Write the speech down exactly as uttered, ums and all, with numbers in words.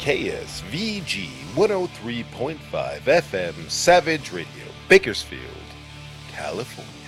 K S V G one oh three point five F M Savage Radio, Bakersfield, California.